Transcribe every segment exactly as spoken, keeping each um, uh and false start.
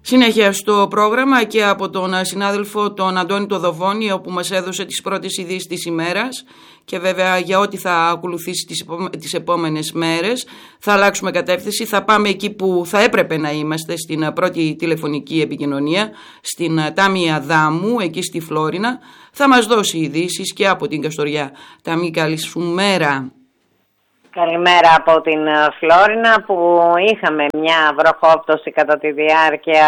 Συνέχεια στο πρόγραμμα και από τον συνάδελφο τον Αντώνη Τοδοβόνη, όπου μας έδωσε τις πρώτες ειδήσεις της ημέρας και βέβαια για ό,τι θα ακολουθήσει τις, επόμε... τις επόμενες μέρες. Θα αλλάξουμε κατεύθυνση, θα πάμε εκεί που θα έπρεπε να είμαστε, στην πρώτη τηλεφωνική επικοινωνία, στην Τάμη Αδάμου, εκεί στη Φλόρινα. Θα μας δώσει ειδήσεις και από την Καστοριά. Τάμη, καλή σου μέρα. Καλημέρα από την Φλόρινα, που είχαμε μια βροχόπτωση κατά τη διάρκεια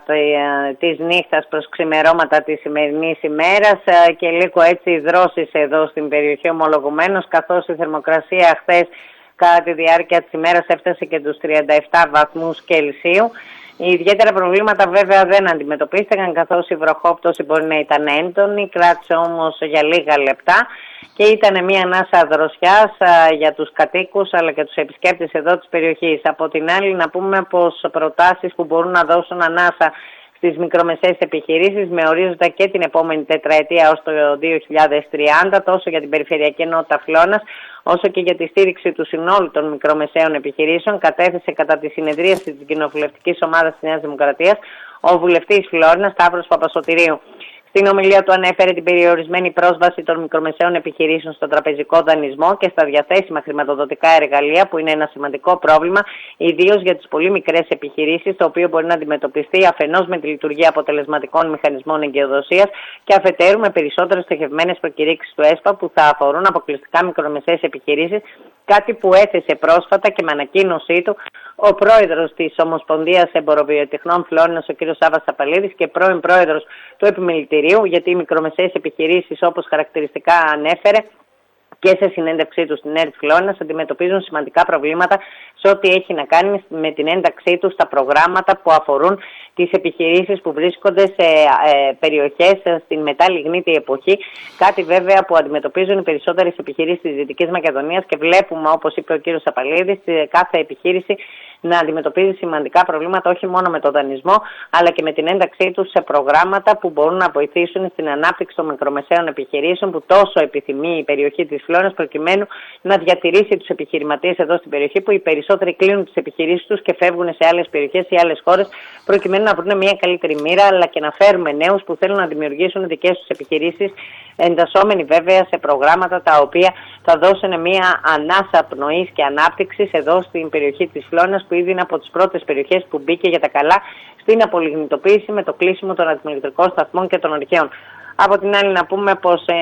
της νύχτας προς ξημερώματα της σημερινής ημέρας και λίγο έτσι δρόσης εδώ στην περιοχή ομολογουμένως, καθώς η θερμοκρασία χθες κατά τη διάρκεια της ημέρας έφτασε και τους τριάντα επτά βαθμούς Κελσίου. Οι ιδιαίτερα προβλήματα βέβαια δεν αντιμετωπίστηκαν, καθώς η βροχόπτωση μπορεί να ήταν έντονη, κράτησε όμως για λίγα λεπτά και ήταν μια ανάσα δροσιάς για τους κατοίκους αλλά και τους επισκέπτες εδώ της περιοχής. Από την άλλη, να πούμε πως προτάσεις που μπορούν να δώσουν ανάσα στις μικρομεσαίες επιχειρήσεις με ορίζοντα και την επόμενη τετραετία ως το δύο χιλιάδες τριάντα, τόσο για την περιφερειακή ενότητα Φλόρινας όσο και για τη στήριξη του συνόλου των μικρομεσαίων επιχειρήσεων, κατέθεσε κατά τη συνεδρίαση της κοινοβουλευτικής ομάδας της Νέας Δημοκρατίας ο βουλευτής Φλόρινας Σταύρος Παπασωτηρίου. Στην ομιλία του ανέφερε την περιορισμένη πρόσβαση των μικρομεσαίων επιχειρήσεων στον τραπεζικό δανεισμό και στα διαθέσιμα χρηματοδοτικά εργαλεία, που είναι ένα σημαντικό πρόβλημα, ιδίως για τις πολύ μικρές επιχειρήσεις, το οποίο μπορεί να αντιμετωπιστεί αφενός με τη λειτουργία αποτελεσματικών μηχανισμών εγκαιοδοσίας και αφετέρου με περισσότερες στοχευμένες προκηρύξεις του ΕΣΠΑ που θα αφορούν αποκλειστικά μικρομεσαίες επιχειρήσεις, κάτι που έθεσε πρόσφατα και με ανακοίνωσή του ο πρόεδρος της Ομοσπονδίας Εμποροβιοτεχνών Φλόρινας, ο κ. Σάββας Σαπαλίδης, και πρώην πρόεδρος του Επιμελητηρίου, γιατί οι μικρομεσαίες επιχειρήσεις, όπως χαρακτηριστικά ανέφερε και σε συνέντευξή του στην ΕΡΤ Φλόρινας, αντιμετωπίζουν σημαντικά προβλήματα σε ό,τι έχει να κάνει με την ένταξή του στα προγράμματα που αφορούν τις επιχειρήσεις που βρίσκονται σε ε, περιοχές στην μετά λιγνίτη εποχή. Κάτι βέβαια που αντιμετωπίζουν οι περισσότερες επιχειρήσεις της Δυτικής Μακεδονίας και βλέπουμε, όπως είπε ο κ. Σαπαλίδης, κάθε επιχείρηση να αντιμετωπίζει σημαντικά προβλήματα όχι μόνο με τον δανεισμό, αλλά και με την ένταξή τους σε προγράμματα που μπορούν να βοηθήσουν στην ανάπτυξη των μικρομεσαίων επιχειρήσεων που τόσο επιθυμεί η περιοχή της Φλόρινας, προκειμένου να διατηρήσει τους επιχειρηματίες εδώ στην περιοχή, που οι περισσότεροι κλείνουν τις επιχειρήσεις τους και φεύγουν σε άλλες περιοχές ή άλλες χώρες, προκειμένου να βρουν μια καλύτερη μοίρα, αλλά και να φέρουμε νέους που θέλουν να δημιουργήσουν δικές τους επιχειρήσεις, εντασσόμενοι βέβαια σε προγράμματα τα οποία θα δώσουν μια ανάσα πνοής και ανάπτυξης εδώ στην περιοχή της Φλόρινας, που ήδη είναι από τις πρώτες περιοχές που μπήκε για τα καλά στην απολιγνητοποίηση με το κλείσιμο των ατμοελεκτρικών σταθμών και των αρχαίων. Από την άλλη, να πούμε πως ε,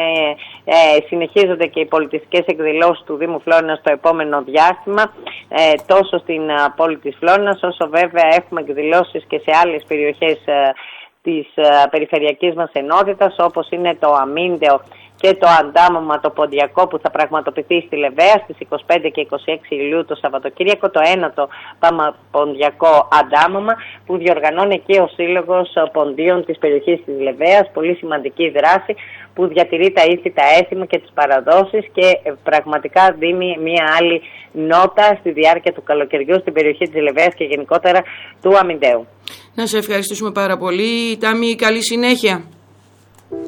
ε, συνεχίζονται και οι πολιτιστικές εκδηλώσεις του Δήμου Φλόρινας το επόμενο διάστημα, ε, τόσο στην ε, πόλη της Φλόρινας, όσο βέβαια έχουμε εκδηλώσεις και σε άλλες περιοχές ε, της ε, περιφερειακής μας ενότητας, όπως είναι το Αμίντεο και το αντάμωμα το ποντιακό που θα πραγματοποιηθεί στη Λεβαία στις είκοσι πέντε και είκοσι έξι Ιουλίου το Σαββατοκύριακο, το ένατο ποντιακό αντάμωμα που διοργανώνει και ο Σύλλογος Ποντίων της περιοχής της Λεβαίας. Πολύ σημαντική δράση που διατηρεί τα ήθη, τα έθιμα και τις παραδόσεις και πραγματικά δίνει μια άλλη νότα στη διάρκεια του καλοκαιριού στην περιοχή της Λεβαίας και γενικότερα του Αμιντέου. Να σε ευχαριστήσουμε πάρα πολύ. Τάμη, καλή συνέχεια.